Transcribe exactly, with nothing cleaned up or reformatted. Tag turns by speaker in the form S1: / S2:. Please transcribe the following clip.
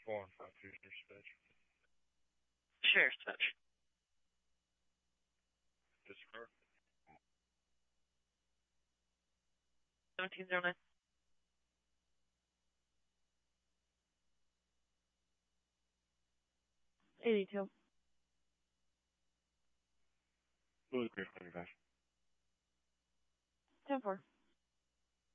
S1: four and five two dispatch.
S2: Sheriff's Dispatch.
S1: Disregard.
S2: seventeen oh nine. eighty-two.
S1: Blue Creek twenty-five.
S2: ten four.